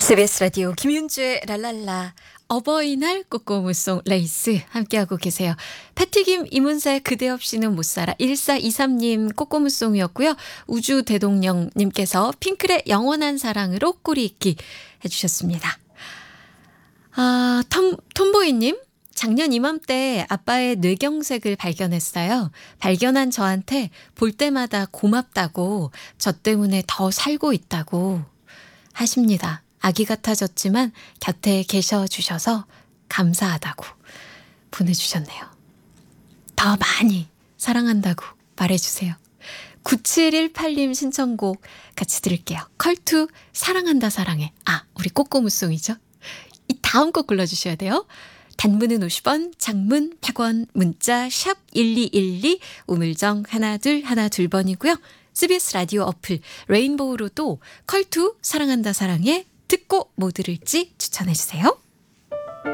CBS 라디오 김윤주의 랄랄라 어버이날 꼬꼬무송 레이스 함께하고 계세요. 패티김 이문세 그대 없이는 못살아 1423님 꼬꼬무송이었고요. 우주대동령님께서 핑클의 영원한 사랑으로 꼬리 있기 해주셨습니다. 톰보이님 작년 이맘때 아빠의 뇌경색을 발견했어요. 발견한 저한테 볼 때마다 고맙다고 저 때문에 더 살고 있다고 하십니다. 아기 같아졌지만 곁에 계셔 주셔서 감사하다고 보내주셨네요. 더 많이 사랑한다고 말해주세요. 9718님 신청곡 같이 들을게요. 컬투 사랑한다 사랑해. 우리 꼬꼬무송이죠. 이 다음 곡 골라주셔야 돼요. 단문은 50원, 장문 100원, 문자 샵 1212, 우물정 1212번이고요. CBS 라디오 어플 레인보우로도 컬투 사랑한다 사랑해 듣고 뭐 들을지 추천해주세요.